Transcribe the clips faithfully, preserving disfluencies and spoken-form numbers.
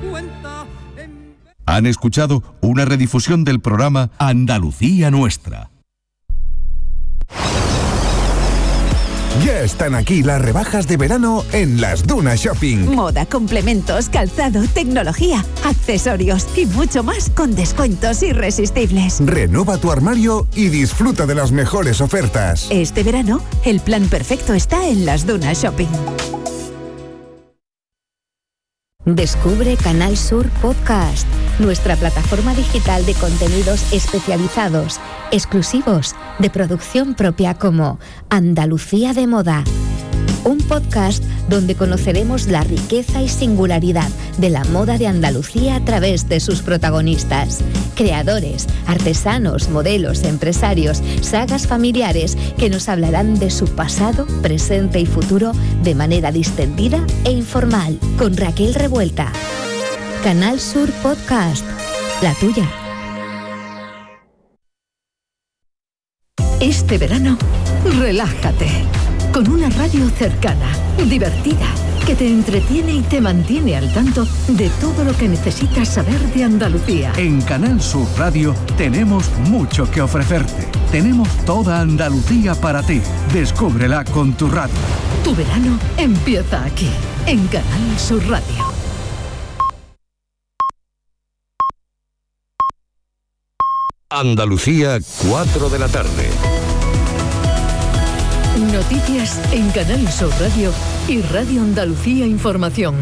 Han escuchado una redifusión del programa Andalucía Nuestra. Ya están aquí las rebajas de verano en Las Dunas Shopping. Moda, complementos, calzado, tecnología, accesorios y mucho más con descuentos irresistibles. Renueva tu armario y disfruta de las mejores ofertas. Este verano, el plan perfecto está en Las Dunas Shopping. Descubre Canal Sur Podcast, nuestra plataforma digital de contenidos especializados, exclusivos, de producción propia como Andalucía de Moda. Un podcast donde conoceremos la riqueza y singularidad de la moda de Andalucía a través de sus protagonistas. Creadores, artesanos, modelos, empresarios, sagas familiares que nos hablarán de su pasado, presente y futuro de manera distendida e informal. Con Raquel Revuelta. Canal Sur Podcast, la tuya. Este verano, relájate. Con una radio cercana, divertida, que te entretiene y te mantiene al tanto de todo lo que necesitas saber de Andalucía. En Canal Sur Radio tenemos mucho que ofrecerte. Tenemos toda Andalucía para ti. Descúbrela con tu radio. Tu verano empieza aquí, en Canal Sur Radio. Andalucía, cuatro de la tarde. Noticias en Canal Sur Radio y Radio Andalucía Información.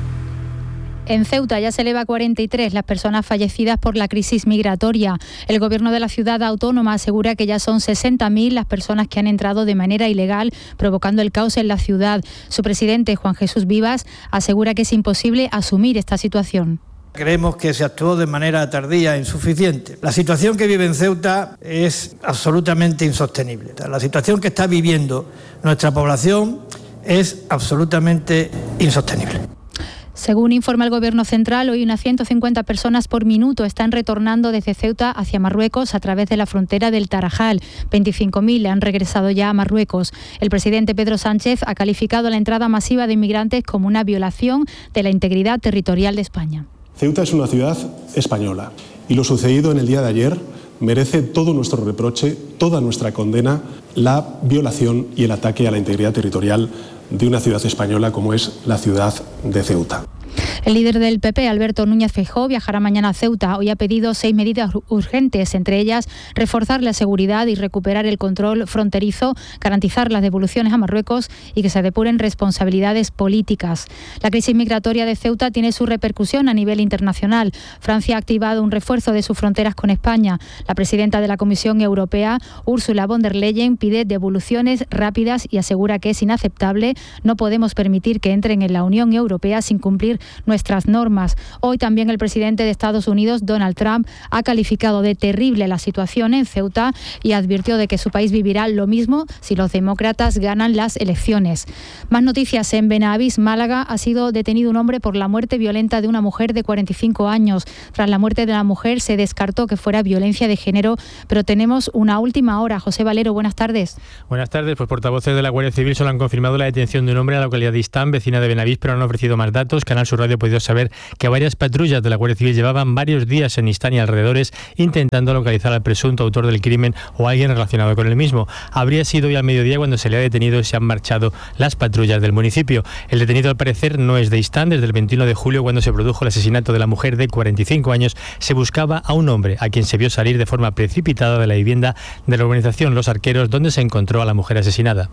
En Ceuta ya se eleva a cuarenta y tres las personas fallecidas por la crisis migratoria. El gobierno de la ciudad autónoma asegura que ya son sesenta mil las personas que han entrado de manera ilegal, provocando el caos en la ciudad. Su presidente, Juan Jesús Vivas, asegura que es imposible asumir esta situación. Creemos que se actuó de manera tardía e insuficiente. La situación que vive en Ceuta es absolutamente insostenible. La situación que está viviendo nuestra población es absolutamente insostenible. Según informa el Gobierno central, hoy unas ciento cincuenta personas por minuto están retornando desde Ceuta hacia Marruecos a través de la frontera del Tarajal. veinticinco mil han regresado ya a Marruecos. El presidente Pedro Sánchez ha calificado la entrada masiva de inmigrantes como una violación de la integridad territorial de España. Ceuta es una ciudad española y lo sucedido en el día de ayer merece todo nuestro reproche, toda nuestra condena, la violación y el ataque a la integridad territorial de una ciudad española como es la ciudad de Ceuta. El líder del P P, Alberto Núñez Feijóo, viajará mañana a Ceuta. Hoy ha pedido seis medidas urgentes, entre ellas reforzar la seguridad y recuperar el control fronterizo, garantizar las devoluciones a Marruecos y que se depuren responsabilidades políticas. La crisis migratoria de Ceuta tiene su repercusión a nivel internacional. Francia ha activado un refuerzo de sus fronteras con España. La presidenta de la Comisión Europea, Ursula von der Leyen, pide devoluciones rápidas y asegura que es inaceptable. No podemos permitir que entren en la Unión Europea sin cumplir nuestras normas. Hoy también el presidente de Estados Unidos, Donald Trump, ha calificado de terrible la situación en Ceuta y advirtió de que su país vivirá lo mismo si los demócratas ganan las elecciones. Más noticias. En Benavís, Málaga, ha sido detenido un hombre por la muerte violenta de una mujer de cuarenta y cinco años. Tras la muerte de la mujer se descartó que fuera violencia de género, pero tenemos una última hora. José Valero, buenas tardes. Buenas tardes. Pues portavoces de la Guardia Civil solo han confirmado la detención de un hombre en la localidad de Istán, vecina de Benavís, pero no han ofrecido más datos. Canal Sur Radio ha podido saber que varias patrullas de la Guardia Civil llevaban varios días en Istán y alrededores intentando localizar al presunto autor del crimen o alguien relacionado con el mismo. Habría sido hoy al mediodía cuando se le ha detenido y se han marchado las patrullas del municipio. El detenido, al parecer, no es de Istán. Desde el veintiuno de julio, cuando se produjo el asesinato de la mujer de cuarenta y cinco años, se buscaba a un hombre a quien se vio salir de forma precipitada de la vivienda de la urbanización Los Arqueros, donde se encontró a la mujer asesinada.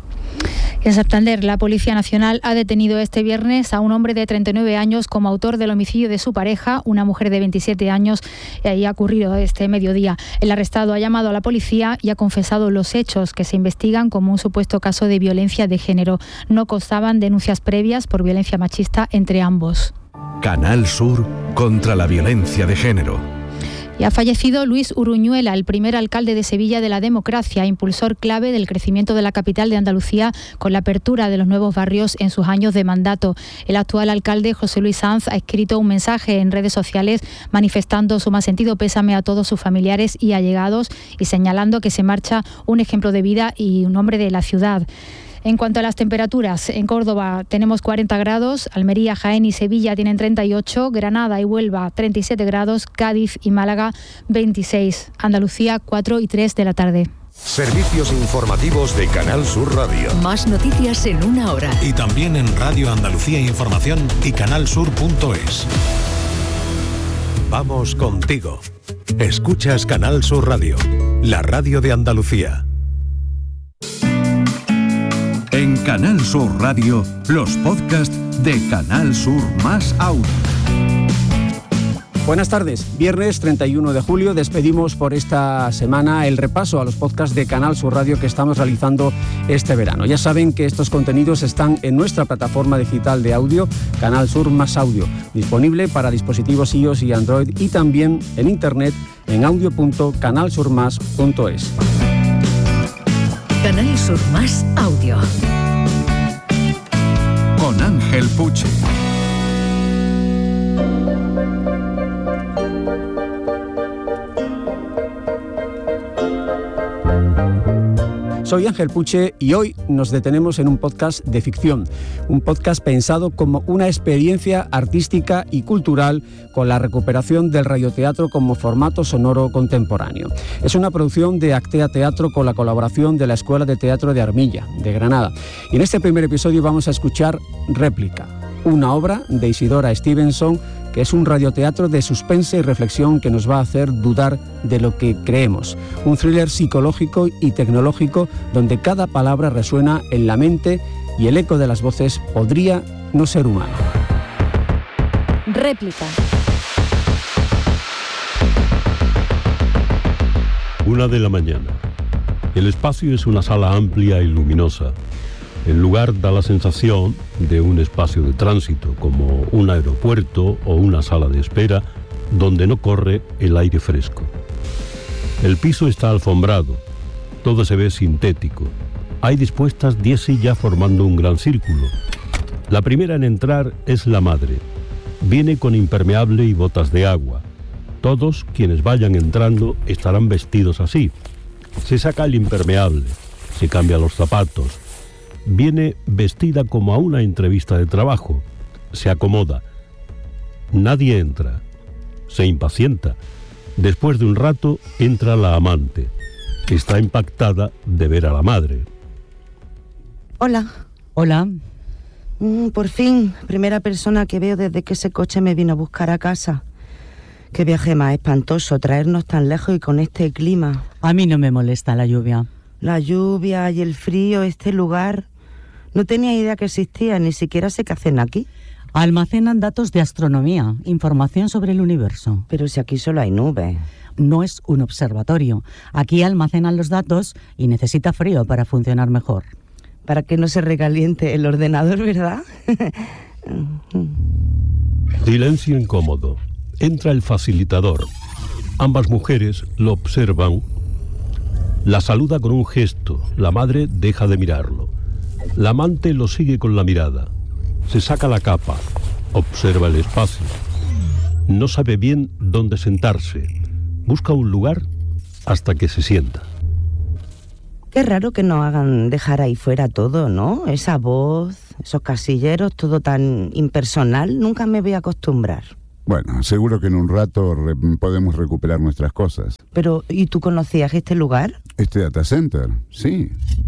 En Santander, la Policía Nacional ha detenido este viernes a un hombre de treinta y nueve años como autor del homicidio de su pareja, una mujer de veintisiete años, y ahí ha ocurrido este mediodía. El arrestado ha llamado a la policía y ha confesado los hechos que se investigan como un supuesto caso de violencia de género. No constaban denuncias previas por violencia machista entre ambos. Canal Sur contra la violencia de género. Y ha fallecido Luis Uruñuela, el primer alcalde de Sevilla de la democracia, impulsor clave del crecimiento de la capital de Andalucía con la apertura de los nuevos barrios en sus años de mandato. El actual alcalde, José Luis Sanz, ha escrito un mensaje en redes sociales manifestando su más sentido pésame a todos sus familiares y allegados y señalando que se marcha un ejemplo de vida y un hombre de la ciudad. En cuanto a las temperaturas, en Córdoba tenemos cuarenta grados, Almería, Jaén y Sevilla tienen treinta y ocho, Granada y Huelva treinta y siete grados, Cádiz y Málaga veintiséis, Andalucía cuatro y tres de la tarde. Servicios informativos de Canal Sur Radio. Más noticias en una hora. Y también en Radio Andalucía Información y canalsur punto es. Vamos contigo. Escuchas Canal Sur Radio, la radio de Andalucía. En Canal Sur Radio, los podcasts de Canal Sur Más Audio. Buenas tardes. Viernes treinta y uno de julio despedimos por esta semana el repaso a los podcasts de Canal Sur Radio que estamos realizando este verano. Ya saben que estos contenidos están en nuestra plataforma digital de audio, Canal Sur Más Audio, disponible para dispositivos iOS y Android y también en internet en audio punto canal sur más punto es. Canal Sur Más Audio. Con Ángel Puche. Soy Ángel Puche y hoy nos detenemos en un podcast de ficción, un podcast pensado como una experiencia artística y cultural con la recuperación del radioteatro como formato sonoro contemporáneo. Es una producción de Actea Teatro con la colaboración de la Escuela de Teatro de Armilla, de Granada. Y en este primer episodio vamos a escuchar Réplica, una obra de Isidora Stevenson que es un radioteatro de suspense y reflexión que nos va a hacer dudar de lo que creemos. Un thriller psicológico y tecnológico donde cada palabra resuena en la mente y el eco de las voces podría no ser humano. Réplica. Una de la mañana. El espacio es una sala amplia y luminosa. El lugar da la sensación de un espacio de tránsito, como un aeropuerto o una sala de espera, donde no corre el aire fresco. El piso está alfombrado, todo se ve sintético. Hay dispuestas diez sillas formando un gran círculo. La primera en entrar es la madre. Viene con impermeable y botas de agua. Todos quienes vayan entrando estarán vestidos así. Se saca el impermeable, se cambia los zapatos. Viene vestida como a una entrevista de trabajo. Se acomoda. Nadie entra. Se impacienta. Después de un rato entra la amante. Está impactada de ver a la madre. Hola. Hola. Mm, por fin, primera persona que veo desde que ese coche me vino a buscar a casa. Qué viaje más espantoso, traernos tan lejos y con este clima. A mí no me molesta la lluvia. La lluvia y el frío, este lugar... No tenía idea que existía, ni siquiera sé qué hacen aquí. Almacenan datos de astronomía, información sobre el universo. Pero si aquí solo hay nubes. No es un observatorio. Aquí almacenan los datos y necesita frío para funcionar mejor. Para que no se recaliente el ordenador, ¿verdad? Silencio incómodo. Entra el facilitador. Ambas mujeres lo observan. La saluda con un gesto. La madre deja de mirarlo. La amante lo sigue con la mirada. Se saca la capa. Observa el espacio. No sabe bien dónde sentarse. Busca un lugar hasta que se sienta. Qué raro que nos hagan dejar ahí fuera todo, ¿no? Esa voz, esos casilleros, todo tan impersonal. Nunca me voy a acostumbrar. Bueno, seguro que en un rato re- podemos recuperar nuestras cosas. Pero, ¿y tú conocías este lugar? Este data center, sí.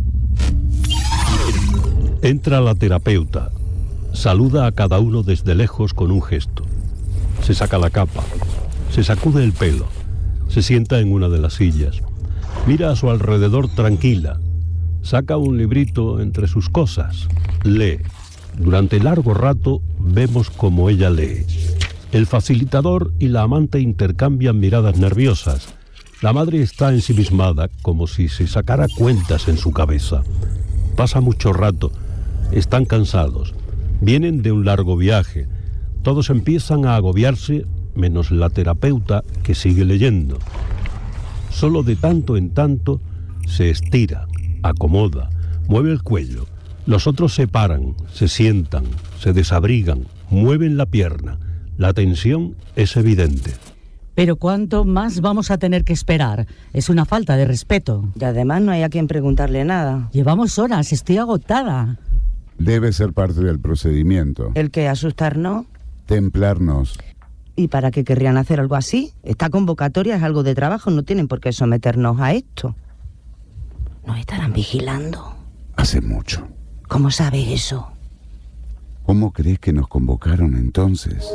Entra la terapeuta. Saluda a cada uno desde lejos con un gesto. Se saca la capa. Se sacude el pelo. Se sienta en una de las sillas. Mira a su alrededor tranquila. Saca un librito entre sus cosas. Lee. Durante largo rato vemos cómo ella lee. El facilitador y la amante intercambian miradas nerviosas. La madre está ensimismada, como si se sacara cuentas en su cabeza. Pasa mucho rato. Están cansados. Vienen de un largo viaje. Todos empiezan a agobiarse, menos la terapeuta, que sigue leyendo. Solo de tanto en tanto se estira, acomoda, mueve el cuello. Los otros se paran, se sientan, se desabrigan, mueven la pierna. La tensión es evidente. Pero ¿cuánto más vamos a tener que esperar? Es una falta de respeto. Y además no hay a quien preguntarle nada. Llevamos horas, estoy agotada. Debe ser parte del procedimiento. ¿El que asustarnos? Templarnos. ¿Y para qué querrían hacer algo así? Esta convocatoria es algo de trabajo, no tienen por qué someternos a esto. ¿Nos estarán vigilando? Hace mucho. ¿Cómo sabes eso? ¿Cómo crees que nos convocaron entonces?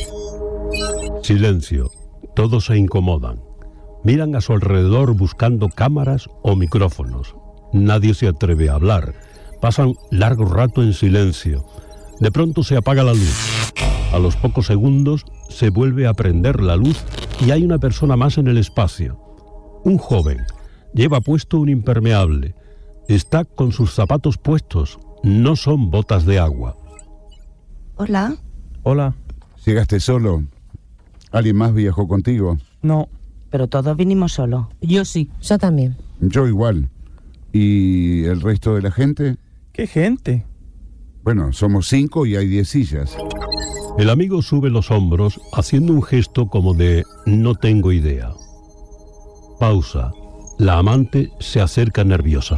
Silencio. Todos se incomodan. Miran a su alrededor buscando cámaras o micrófonos. Nadie se atreve a hablar. Pasan largo rato en silencio. De pronto se apaga la luz. A los pocos segundos se vuelve a prender la luz y hay una persona más en el espacio. Un joven. Lleva puesto un impermeable. Está con sus zapatos puestos. No son botas de agua. Hola. Hola. ¿Llegaste solo? ¿Alguien más viajó contigo? No. Pero todos vinimos solos. Yo sí. Yo también. Yo igual. ¿Y el resto de la gente? ¿Qué gente? Bueno, somos cinco y hay diez sillas. El amigo sube los hombros haciendo un gesto como de no tengo idea. Pausa. La amante se acerca nerviosa.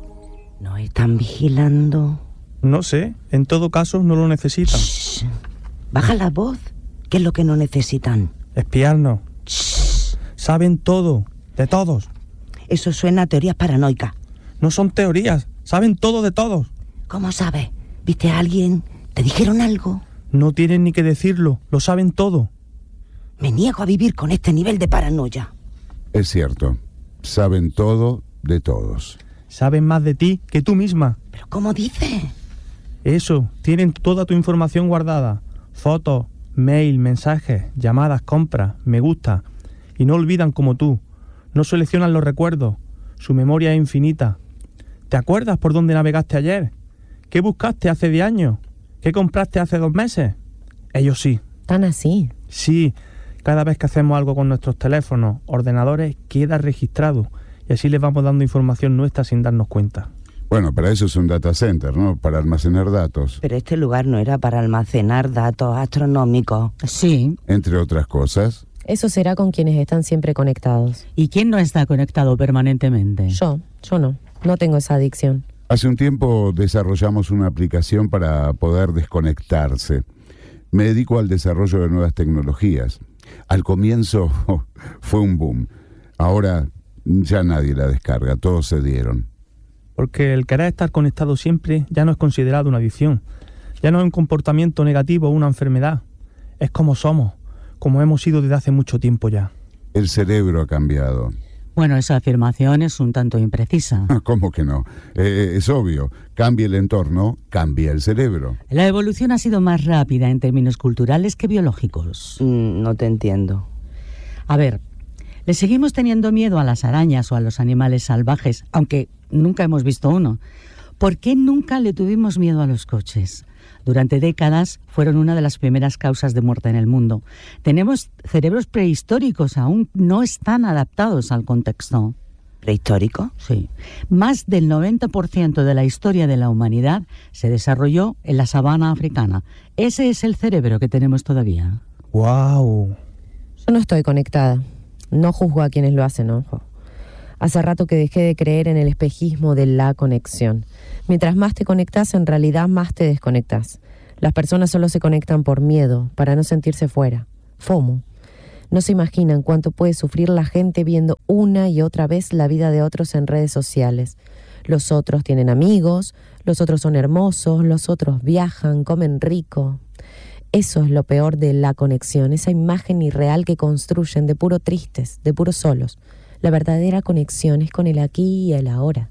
¿Nos están vigilando? No sé. En todo caso, no lo necesitan. Shh. Baja la voz. ¿Qué es lo que no necesitan? Espiarnos. Shh. Saben todo. De todos. Eso suena a teorías paranoicas. No son teorías. Saben todo de todos. ¿Cómo sabes? ¿Viste a alguien? ¿Te dijeron algo? No tienen ni que decirlo. Lo saben todo. Me niego a vivir con este nivel de paranoia. Es cierto. Saben todo de todos. Saben más de ti que tú misma. ¿Pero cómo dices? Eso. Tienen toda tu información guardada. Fotos, mail, mensajes, llamadas, compras, me gusta. Y no olvidan como tú. No seleccionan los recuerdos. Su memoria es infinita. ¿Te acuerdas por dónde navegaste ayer? ¿Qué buscaste hace diez años? ¿Qué compraste hace dos meses? Ellos sí. ¿Tan así? Sí. Cada vez que hacemos algo con nuestros teléfonos, ordenadores, queda registrado. Y así les vamos dando información nuestra sin darnos cuenta. Bueno, para eso es un data center, ¿no? Para almacenar datos. Pero este lugar no era para almacenar datos astronómicos. Sí. Entre otras cosas. Eso será con quienes están siempre conectados. ¿Y quién no está conectado permanentemente? Yo, yo no. No tengo esa adicción. Hace un tiempo desarrollamos una aplicación para poder desconectarse. Me dedico al desarrollo de nuevas tecnologías. Al comienzo fue un boom. Ahora ya nadie la descarga, todos se dieron. Porque el querer estar conectado siempre ya no es considerado una adicción. Ya no es un comportamiento negativo o una enfermedad. Es como somos, como hemos sido desde hace mucho tiempo ya. El cerebro ha cambiado. Bueno, esa afirmación es un tanto imprecisa. ¿Cómo que no? Eh, es obvio. Cambia el entorno, cambia el cerebro. La evolución ha sido más rápida en términos culturales que biológicos. Mm, no te entiendo. A ver, le seguimos teniendo miedo a las arañas o a los animales salvajes, aunque nunca hemos visto uno. ¿Por qué nunca le tuvimos miedo a los coches? Durante décadas fueron una de las primeras causas de muerte en el mundo. Tenemos cerebros prehistóricos, aún no están adaptados al contexto. ¿Prehistórico? Sí. Más del noventa por ciento de la historia de la humanidad se desarrolló en la sabana africana. Ese es el cerebro que tenemos todavía. ¡Guau! Yo no estoy conectada. No juzgo a quienes lo hacen, ojo. Hace rato que dejé de creer en el espejismo de la conexión. Mientras más te conectas, en realidad más te desconectas. Las personas solo se conectan por miedo, para no sentirse fuera. FOMO. No se imaginan cuánto puede sufrir la gente viendo una y otra vez la vida de otros en redes sociales. Los otros tienen amigos, los otros son hermosos, los otros viajan, comen rico. Eso es lo peor de la conexión, esa imagen irreal que construyen de puro tristes, de puro solos. La verdadera conexión es con el aquí y el ahora.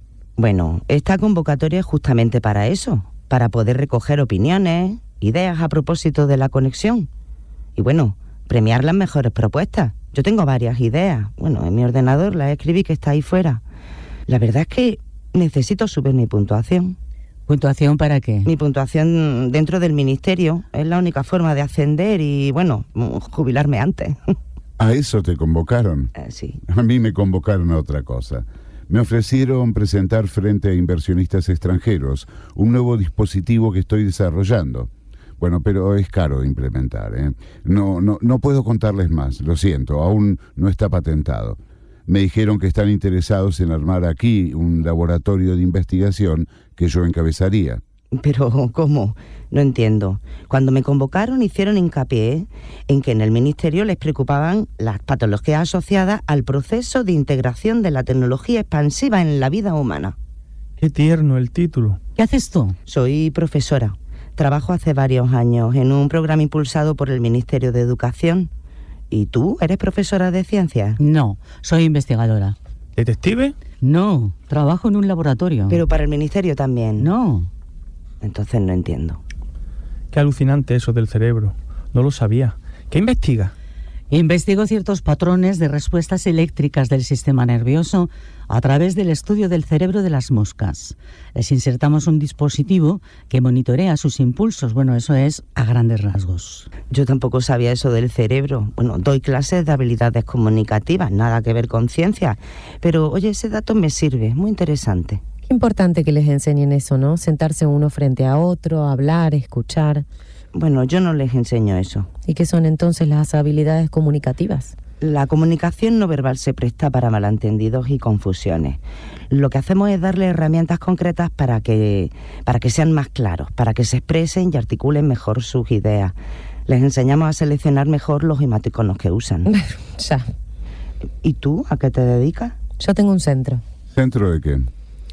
Bueno, esta convocatoria es justamente para eso, para poder recoger opiniones, ideas a propósito de la conexión. Y bueno, premiar las mejores propuestas. Yo tengo varias ideas. Bueno, en mi ordenador las escribí que está ahí fuera. La verdad es que necesito subir mi puntuación. ¿Puntuación para qué? Mi puntuación dentro del ministerio. Es la única forma de ascender y, bueno, jubilarme antes. ¿A eso te convocaron? Eh, sí. A mí me convocaron a otra cosa. Me ofrecieron presentar frente a inversionistas extranjeros un nuevo dispositivo que estoy desarrollando. Bueno, pero es caro de implementar, ¿eh? No, no, no puedo contarles más, lo siento, aún no está patentado. Me dijeron que están interesados en armar aquí un laboratorio de investigación que yo encabezaría. Pero, ¿cómo? No entiendo. Cuando me convocaron hicieron hincapié en que en el Ministerio les preocupaban las patologías asociadas al proceso de integración de la tecnología expansiva en la vida humana. Qué tierno el título. ¿Qué haces tú? Soy profesora. Trabajo hace varios años en un programa impulsado por el Ministerio de Educación. ¿Y tú eres profesora de ciencias? No, soy investigadora. ¿Detective? No, trabajo en un laboratorio. ¿Pero para el Ministerio también? No. Entonces no entiendo. Qué alucinante eso del cerebro. No lo sabía. ¿Qué investiga? Investigo ciertos patrones de respuestas eléctricas del sistema nervioso a través del estudio del cerebro de las moscas. Les insertamos un dispositivo que monitorea sus impulsos. Bueno, eso es a grandes rasgos. Yo tampoco sabía eso del cerebro. Bueno, doy clases de habilidades comunicativas, nada que ver con ciencia. Pero, oye, ese dato me sirve, es muy interesante. Qué importante que les enseñen eso, ¿no? Sentarse uno frente a otro, hablar, escuchar. Bueno, yo no les enseño eso. ¿Y qué son entonces las habilidades comunicativas? La comunicación no verbal se presta para malentendidos y confusiones. Lo que hacemos es darle herramientas concretas para que, para que sean más claros, para que se expresen y articulen mejor sus ideas. Les enseñamos a seleccionar mejor los emoticonos que usan. Ya. ¿Y tú a qué te dedicas? Yo tengo un centro. ¿Centro de qué?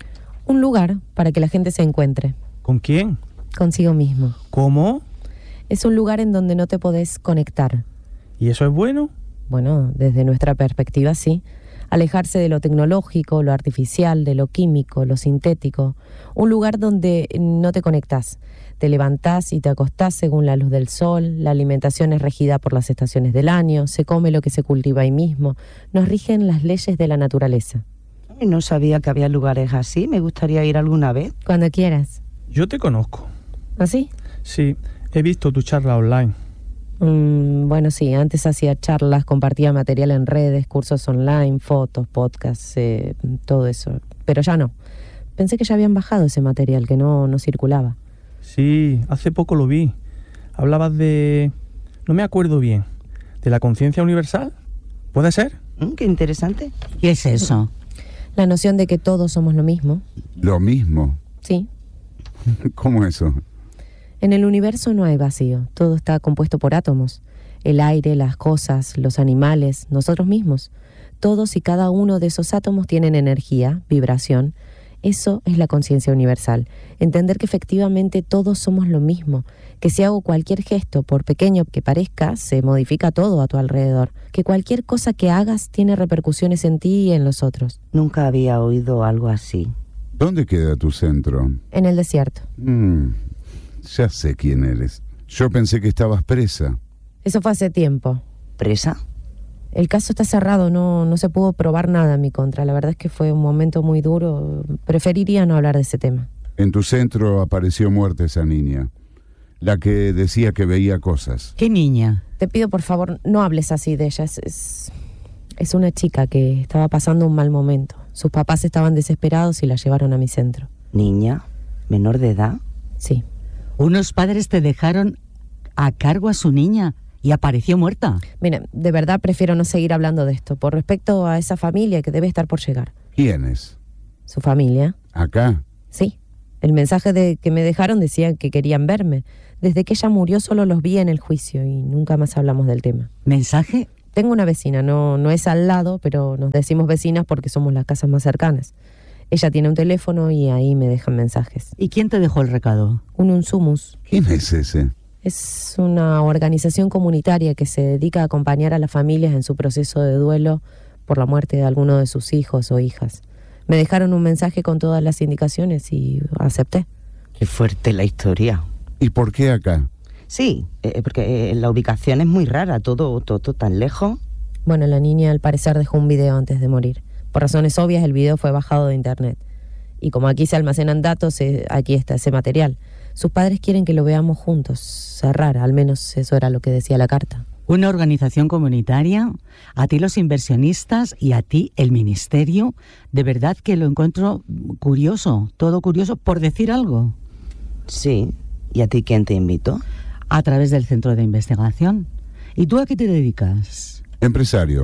Un lugar para que la gente se encuentre. ¿Con quién? Consigo mismo. ¿Cómo? Es un lugar en donde no te podés conectar. ¿Y eso es bueno? Bueno, desde nuestra perspectiva sí. Alejarse de lo tecnológico, lo artificial, de lo químico, lo sintético. Un lugar donde no te conectás. Te levantás y te acostás según la luz del sol, la alimentación es regida por las estaciones del año, se come lo que se cultiva ahí mismo, nos rigen las leyes de la naturaleza. No sabía que había lugares así, me gustaría ir alguna vez. Cuando quieras. Yo te conozco. ¿Ah, sí? Sí, he visto tu charla online. Mm, bueno, sí, antes hacía charlas, compartía material en redes, cursos online, fotos, podcasts, eh, todo eso. Pero ya no. Pensé que ya habían bajado ese material, que no, no circulaba. Sí, hace poco lo vi. Hablabas de... no me acuerdo bien. ¿De la conciencia universal? ¿Puede ser? Mm, qué interesante. ¿Qué es eso? La noción de que todos somos lo mismo. ¿Lo mismo? Sí. ¿Cómo eso? En el universo no hay vacío, todo está compuesto por átomos. El aire, las cosas, los animales, nosotros mismos. Todos y cada uno de esos átomos tienen energía, vibración. Eso es la conciencia universal. Entender que efectivamente todos somos lo mismo. Que si hago cualquier gesto, por pequeño que parezca, se modifica todo a tu alrededor. Que cualquier cosa que hagas tiene repercusiones en ti y en los otros. Nunca había oído algo así. ¿Dónde queda tu centro? En el desierto. Mm, ya sé quién eres. Yo pensé que estabas presa. Eso fue hace tiempo. ¿Presa? El caso está cerrado, no, no se pudo probar nada en mi contra. La verdad es que fue un momento muy duro. Preferiría no hablar de ese tema. En tu centro apareció muerta esa niña. La que decía que veía cosas. ¿Qué niña? Te pido, por favor, no hables así de ella. Es, es, es una chica que estaba pasando un mal momento. Sus papás estaban desesperados y la llevaron a mi centro. ¿Niña? ¿Menor de edad? Sí. ¿Unos padres te dejaron a cargo a su niña y apareció muerta? Mira, de verdad prefiero no seguir hablando de esto, por respecto a esa familia que debe estar por llegar. ¿Quién es? ¿Su familia? ¿Acá? Sí. El mensaje de que me dejaron decía que querían verme. Desde que ella murió solo los vi en el juicio y nunca más hablamos del tema. ¿Mensaje? Tengo una vecina, no, no es al lado, pero nos decimos vecinas porque somos las casas más cercanas. Ella tiene un teléfono y ahí me dejan mensajes. ¿Y quién te dejó el recado? Un Unsumus. ¿Quién es ese? Es una organización comunitaria que se dedica a acompañar a las familias en su proceso de duelo por la muerte de alguno de sus hijos o hijas. Me dejaron un mensaje con todas las indicaciones y acepté. Qué fuerte la historia. ¿Y por qué acá? Sí, eh, porque eh, la ubicación es muy rara, todo, todo, todo tan lejos. Bueno, la niña al parecer dejó un video antes de morir. Por razones obvias el video fue bajado de internet. Y como aquí se almacenan datos, eh, aquí está ese material. Sus padres quieren que lo veamos juntos, cerrar, al menos eso era lo que decía la carta. Una organización comunitaria, a ti los inversionistas y a ti el ministerio, de verdad que lo encuentro curioso, todo curioso, por decir algo. Sí, ¿y a ti quién te invitó? a través del centro de investigación. ¿Y tú a qué te dedicas? Empresario.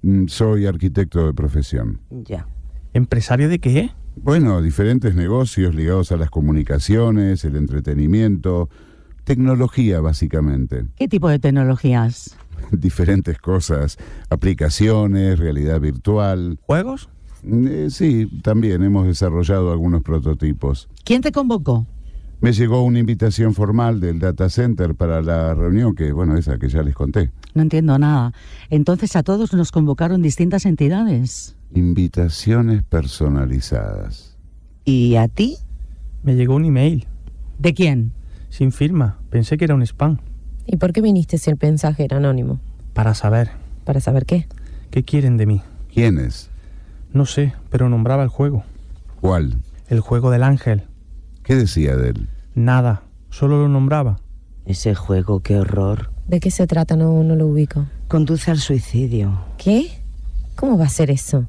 Soy arquitecto de profesión. Ya. ¿Empresario de qué? Bueno, diferentes negocios ligados a las comunicaciones, el entretenimiento, tecnología básicamente. ¿Qué tipo de tecnologías? Diferentes cosas, aplicaciones, realidad virtual. ¿Juegos? Eh, sí, también hemos desarrollado algunos prototipos. ¿Quién te convocó? Me llegó una invitación formal del data center para la reunión, que bueno, esa que ya les conté. No entiendo nada. Entonces a todos nos convocaron distintas entidades. Invitaciones personalizadas. ¿Y a ti? Me llegó un email. ¿De quién? Sin firma. Pensé que era un spam. ¿Y por qué viniste si el mensaje era anónimo? Para saber. ¿Para saber qué? ¿Qué quieren de mí? ¿Quiénes? No sé, pero nombraba el juego. ¿Cuál? El juego del ángel. ¿Qué decía de él? Nada, solo lo nombraba. Ese juego, qué horror. ¿De qué se trata? No, no lo ubico. Conduce al suicidio. ¿Qué? ¿Cómo va a ser eso?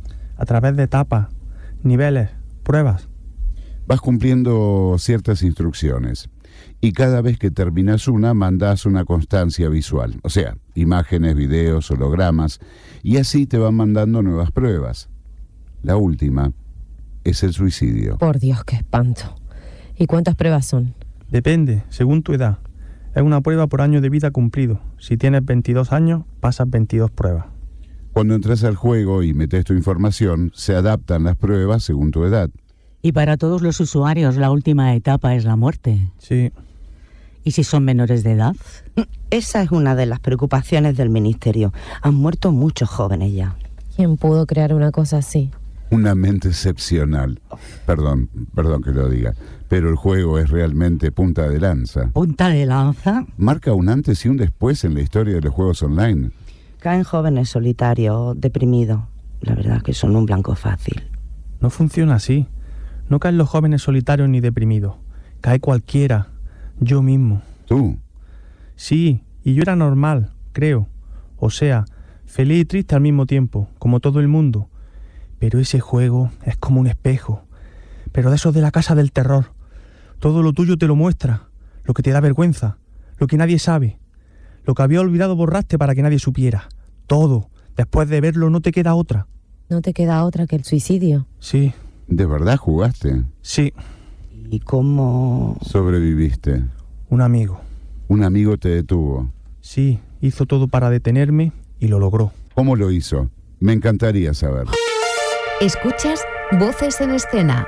A través de etapas, niveles, pruebas. Vas cumpliendo ciertas instrucciones y cada vez que terminas una, mandás una constancia visual. O sea, imágenes, videos, hologramas, y así te van mandando nuevas pruebas. La última es el suicidio. Por Dios, qué espanto. ¿Y cuántas pruebas son? Depende, según tu edad. Es una prueba por año de vida cumplido. Si tienes veintidós años, pasas veintidós pruebas. Cuando entras al juego y metes tu información, se adaptan las pruebas según tu edad. Y para todos los usuarios, la última etapa es la muerte. Sí. ¿Y si son menores de edad? Esa es una de las preocupaciones del ministerio. Han muerto muchos jóvenes ya. ¿Quién pudo crear una cosa así? Una mente excepcional. Perdón, perdón que lo diga, pero el juego es realmente punta de lanza. ¿Punta de lanza? Marca un antes y un después en la historia de los juegos online. Caen jóvenes solitarios, deprimidos. La verdad que son un blanco fácil. No funciona así. No caen los jóvenes solitarios ni deprimidos. Cae cualquiera. Yo mismo. ¿Tú? Sí, y yo era normal, creo. O sea, feliz y triste al mismo tiempo, como todo el mundo. Pero ese juego es como un espejo. Pero de esos de la casa del terror. Todo lo tuyo te lo muestra. Lo que te da vergüenza. Lo que nadie sabe. Lo que había olvidado borraste para que nadie supiera. Todo. Después de verlo no te queda otra. ¿No te queda otra que el suicidio? Sí. ¿De verdad jugaste? Sí. ¿Y cómo sobreviviste? Un amigo. ¿Un amigo te detuvo? Sí, hizo todo para detenerme y lo logró. ¿Cómo lo hizo? Me encantaría saber. Escuchas Voces en Escena.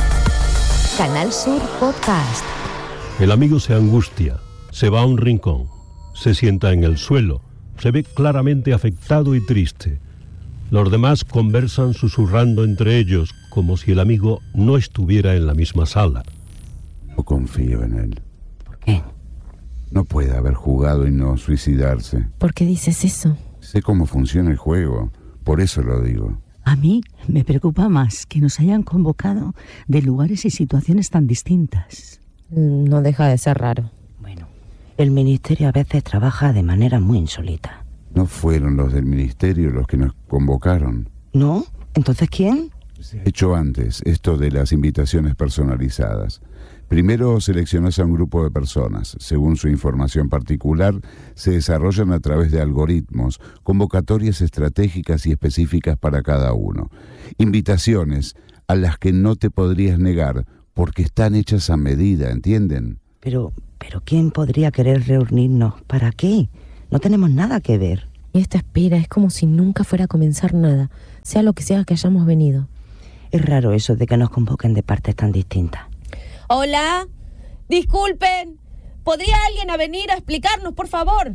Canal Sur Podcast. El amigo se angustia, se va a un rincón, se sienta en el suelo, se ve claramente afectado y triste. Los demás conversan susurrando entre ellos, como si el amigo no estuviera en la misma sala. No confío en él. ¿Por qué? No puede haber jugado y no suicidarse. ¿Por qué dices eso? Sé cómo funciona el juego, por eso lo digo. A mí me preocupa más que nos hayan convocado de lugares y situaciones tan distintas. No deja de ser raro. Bueno, el ministerio a veces trabaja de manera muy insólita. No fueron los del ministerio los que nos convocaron. ¿No? ¿Entonces quién? Se ha hecho antes esto de las invitaciones personalizadas. Primero seleccionas a un grupo de personas. Según su información particular, se desarrollan a través de algoritmos, convocatorias estratégicas y específicas para cada uno. Invitaciones a las que no te podrías negar porque están hechas a medida, ¿entienden? Pero, pero ¿quién podría querer reunirnos? ¿Para qué? No tenemos nada que ver. Y esta espera es como si nunca fuera a comenzar nada, sea lo que sea que hayamos venido. Es raro eso de que nos convoquen de partes tan distintas. Hola, disculpen, ¿podría alguien a venir a explicarnos, por favor?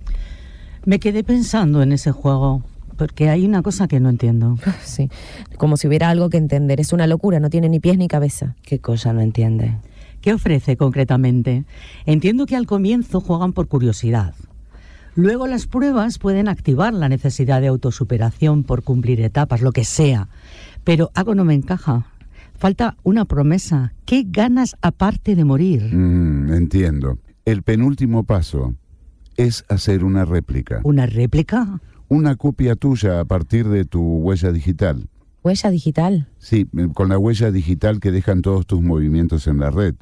Me quedé pensando en ese juego, porque hay una cosa que no entiendo. Sí, como si hubiera algo que entender. Es una locura, no tiene ni pies ni cabeza. ¿Qué cosa no entiende? ¿Qué ofrece concretamente? Entiendo que al comienzo juegan por curiosidad. Luego las pruebas pueden activar la necesidad de autosuperación por cumplir etapas, lo que sea. Pero algo no me encaja. Falta una promesa. ¿Qué ganas aparte de morir? Mm, entiendo. El penúltimo paso es hacer una réplica. ¿Una réplica? Una copia tuya a partir de tu huella digital. ¿Huella digital? Sí, con la huella digital que dejan todos tus movimientos en la red.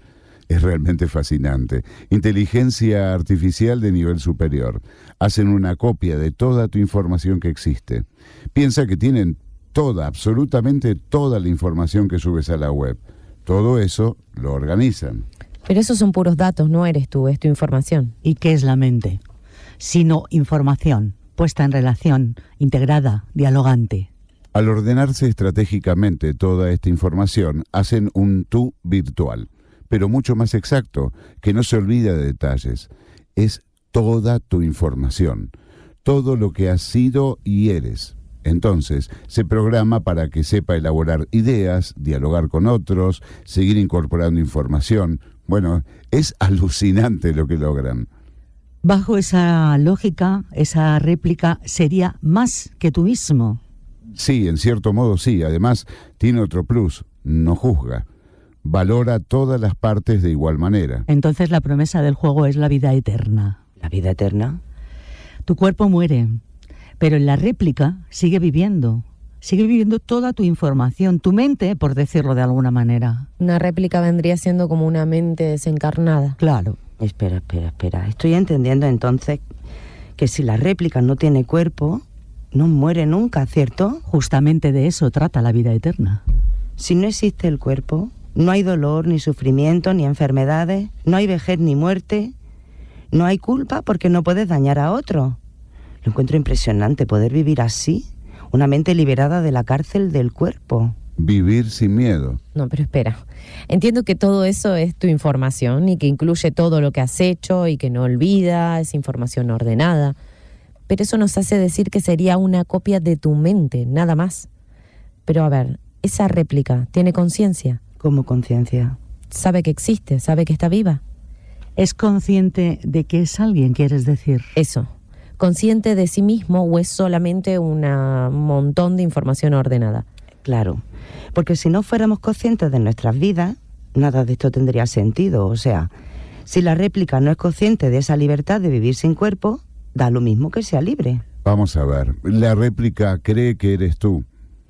Es realmente fascinante. Inteligencia artificial de nivel superior. Hacen una copia de toda tu información que existe. Piensa que tienen toda, absolutamente toda la información que subes a la web. Todo eso lo organizan. Pero esos son puros datos, no eres tú, es tu información. ¿Y qué es la mente? Sino información, puesta en relación, integrada, dialogante. Al ordenarse estratégicamente toda esta información, hacen un tú virtual, pero mucho más exacto, que no se olvida de detalles. Es toda tu información, todo lo que has sido y eres. Entonces, se programa para que sepa elaborar ideas, dialogar con otros, seguir incorporando información. Bueno, es alucinante lo que logran. Bajo esa lógica, esa réplica sería más que tú mismo. Sí, en cierto modo sí. Además, tiene otro plus, no juzga. Valora todas las partes de igual manera. Entonces la promesa del juego es la vida eterna. ¿La vida eterna? Tu cuerpo muere, pero en la réplica sigue viviendo. Sigue viviendo toda tu información, tu mente, por decirlo de alguna manera. Una réplica vendría siendo como una mente desencarnada. Claro. Espera, espera, espera. Estoy entendiendo entonces que si la réplica no tiene cuerpo, no muere nunca, ¿cierto? Justamente de eso trata la vida eterna. Si no existe el cuerpo, no hay dolor, ni sufrimiento, ni enfermedades, no hay vejez ni muerte, no hay culpa porque no puedes dañar a otro. Lo encuentro impresionante poder vivir así, una mente liberada de la cárcel del cuerpo. Vivir sin miedo. No, pero espera. Entiendo que todo eso es tu información y que incluye todo lo que has hecho y que no olvida, es información ordenada. Pero eso nos hace decir que sería una copia de tu mente, nada más. Pero a ver, ¿esa réplica tiene conciencia? ¿Cómo conciencia? Sabe que existe, sabe que está viva. ¿Es consciente de que es alguien, quieres decir? Eso. ¿Consciente de sí mismo o es solamente un montón de información ordenada? Claro, porque si no fuéramos conscientes de nuestras vidas, nada de esto tendría sentido. O sea, si la réplica no es consciente de esa libertad de vivir sin cuerpo, da lo mismo que sea libre. Vamos a ver, la réplica cree que eres tú,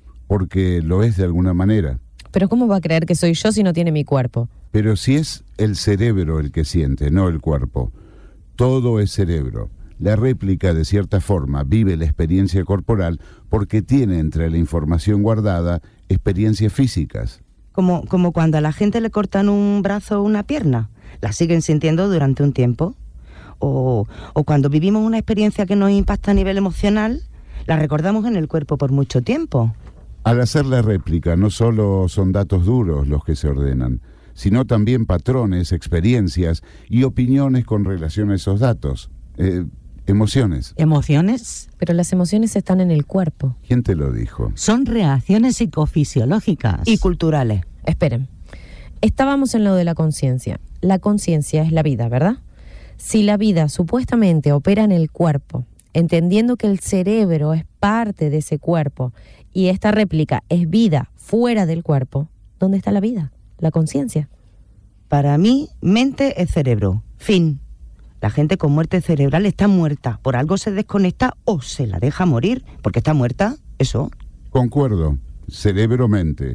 porque lo es de alguna manera. Pero ¿cómo va a creer que soy yo si no tiene mi cuerpo? Pero si es el cerebro el que siente, no el cuerpo. Todo es cerebro. La réplica, de cierta forma, vive la experiencia corporal porque tiene entre la información guardada experiencias físicas. Como, como cuando a la gente le cortan un brazo o una pierna. La siguen sintiendo durante un tiempo. O, o cuando vivimos una experiencia que nos impacta a nivel emocional, la recordamos en el cuerpo por mucho tiempo. Al hacer la réplica, no solo son datos duros los que se ordenan, sino también patrones, experiencias y opiniones con relación a esos datos. Eh, emociones. ¿Emociones? Pero las emociones están en el cuerpo. ¿Quién te lo dijo? Son reacciones psicofisiológicas. Y culturales. Esperen. Estábamos en lo de la conciencia. La conciencia es la vida, ¿verdad? Si la vida supuestamente opera en el cuerpo, entendiendo que el cerebro es parte de ese cuerpo y esta réplica es vida fuera del cuerpo, ¿dónde está la vida? La conciencia. Para mí, mente es cerebro. Fin. La gente con muerte cerebral está muerta. Por algo se desconecta o se la deja morir, porque está muerta, eso. Concuerdo. Cerebro-mente.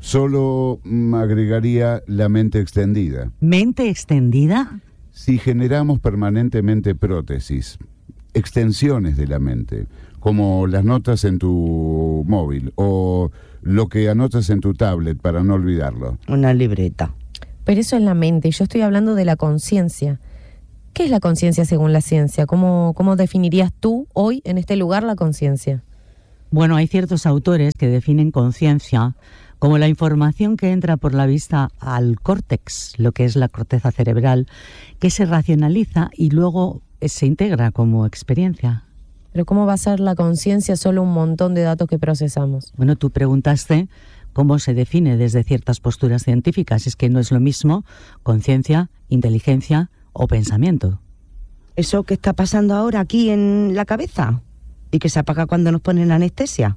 Solo mm, agregaría la mente extendida. ¿Mente extendida? Si generamos permanentemente prótesis, extensiones de la mente, como las notas en tu móvil o lo que anotas en tu tablet para no olvidarlo. Una libreta. Pero eso es la mente, y yo estoy hablando de la conciencia. ¿Qué es la conciencia según la ciencia? ¿Cómo, cómo definirías tú hoy en este lugar la conciencia? Bueno, hay ciertos autores que definen conciencia como la información que entra por la vista al córtex, lo que es la corteza cerebral, que se racionaliza y luego se integra como experiencia. ¿Pero cómo va a ser la conciencia solo un montón de datos que procesamos? Bueno, tú preguntaste cómo se define desde ciertas posturas científicas. Es que no es lo mismo conciencia, inteligencia o pensamiento. ¿Eso que está pasando ahora aquí en la cabeza? ¿Y que se apaga cuando nos ponen anestesia?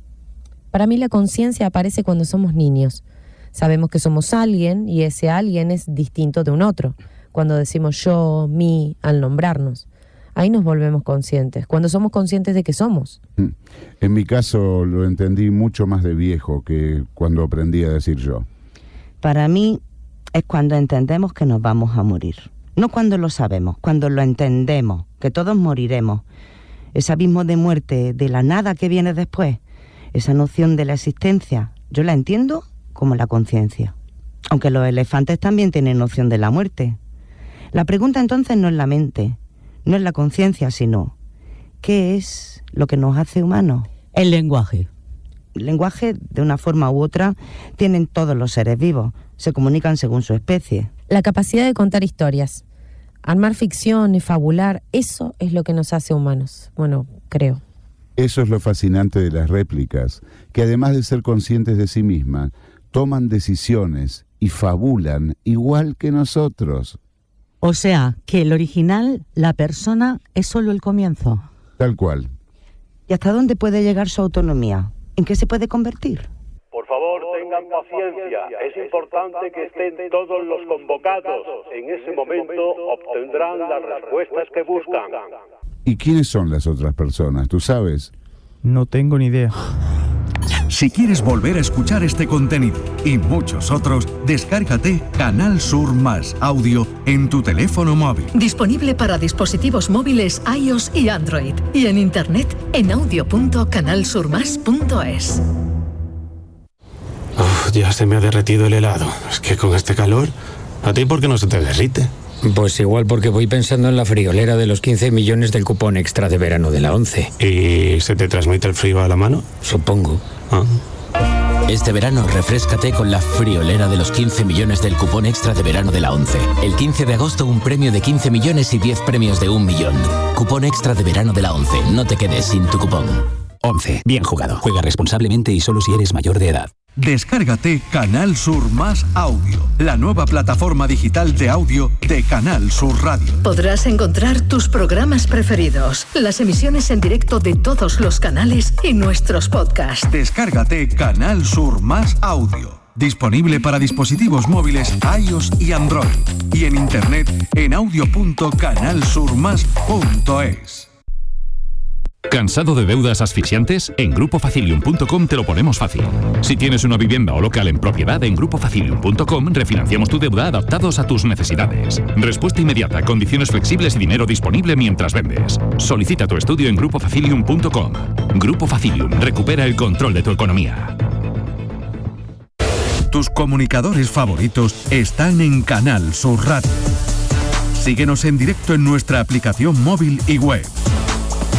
Para mí la conciencia aparece cuando somos niños. Sabemos que somos alguien y ese alguien es distinto de un otro. Cuando decimos yo, mí, al nombrarnos. Ahí nos volvemos conscientes, cuando somos conscientes de que somos. En mi caso lo entendí mucho más de viejo que cuando aprendí a decir yo. Para mí, es cuando entendemos que nos vamos a morir. No cuando lo sabemos, cuando lo entendemos, que todos moriremos. Ese abismo de muerte, de la nada que viene después, esa noción de la existencia, yo la entiendo como la conciencia. Aunque los elefantes también tienen noción de la muerte. La pregunta entonces no es la mente, no es la conciencia, sino ¿qué es lo que nos hace humanos? El lenguaje. El lenguaje, de una forma u otra, tienen todos los seres vivos. Se comunican según su especie. La capacidad de contar historias. Armar ficción y fabular, eso es lo que nos hace humanos. Bueno, creo. Eso es lo fascinante de las réplicas, que además de ser conscientes de sí mismas, toman decisiones y fabulan igual que nosotros. O sea, que el original, la persona, es solo el comienzo. Tal cual. ¿Y hasta dónde puede llegar su autonomía? ¿En qué se puede convertir? Por favor, tengan paciencia. Es importante que estén todos los convocados. En ese momento obtendrán las respuestas que buscan. ¿Y quiénes son las otras personas? ¿Tú sabes? No tengo ni idea. Si quieres volver a escuchar este contenido y muchos otros, descárgate Canal Sur Más Audio en tu teléfono móvil. Disponible para dispositivos móviles iOS y Android. Y en internet en audio punto canal sur más punto es. Uf, ya se me ha derretido el helado. Es que con este calor, ¿a ti por qué no se te derrite? Pues igual porque voy pensando en la friolera de los quince millones del cupón extra de verano de la ONCE. ¿Y se te transmite el frío a la mano? Supongo. Ah. Este verano refréscate con la friolera de los quince millones del cupón extra de verano de la ONCE. El quince de agosto un premio de quince millones y diez premios de un millón. Cupón extra de verano de la ONCE. No te quedes sin tu cupón. ONCE. Bien jugado. Juega responsablemente y solo si eres mayor de edad. Descárgate Canal Sur Más Audio, la nueva plataforma digital de audio de Canal Sur Radio. Podrás encontrar tus programas preferidos, las emisiones en directo de todos los canales y nuestros podcasts. Descárgate Canal Sur Más Audio. Disponible para dispositivos móviles iOS y Android. Y en internet en audio punto canal sur más punto es. ¿Cansado de deudas asfixiantes? En grupo facilium punto com te lo ponemos fácil. Si tienes una vivienda o local en propiedad, en grupo facilium punto com refinanciamos tu deuda adaptados a tus necesidades. Respuesta inmediata, condiciones flexibles y dinero disponible mientras vendes. Solicita tu estudio en grupo facilium punto com. Grupo Facilium, recupera el control de tu economía. Tus comunicadores favoritos están en Canal Sur Radio. Síguenos en directo en nuestra aplicación móvil y web.